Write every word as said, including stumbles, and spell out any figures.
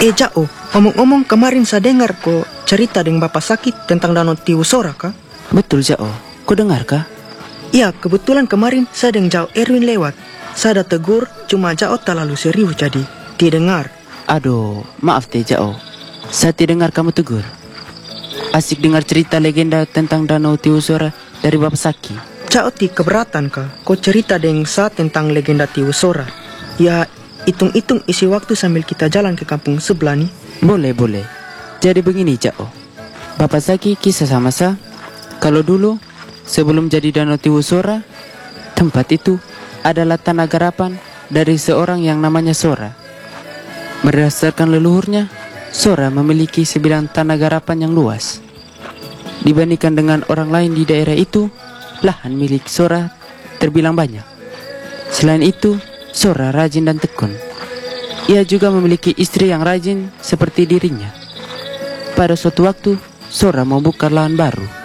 Eh Jao, ngomong-ngomong kemarin saya dengar kok cerita dengan Bapak Sakit tentang Danau Tiwusora kah? Betul Jao, kau dengar kah? Iya, kebetulan kemarin saya dengan Jao Erwin lewat. Saya ada tegur, cuma Jao terlalu serius jadi didengar. Aduh, maaf deh Jao, saya tidak dengar kamu tegur. Asik dengar cerita legenda tentang Danau Tiwusora dari Bapak Sakit. Jao ti keberatan kah? Kau cerita dengan saya tentang legenda Tiwusora. Ya, hitung-hitung isi waktu sambil kita jalan ke kampung sebelah nih. Boleh, boleh. Jadi begini Jao, Bapak Zaki kisah sama saya. Kalau dulu, sebelum jadi Danau Tiwusora, tempat itu adalah tanah garapan dari seorang yang namanya Sora. Berdasarkan leluhurnya, Sora memiliki sebidang tanah garapan yang luas. Dibandingkan dengan orang lain di daerah itu, lahan milik Sora terbilang banyak. Selain itu, Sora rajin dan tekun. Ia juga memiliki istri yang rajin seperti dirinya. Pada suatu waktu, Sora membuka lahan baru.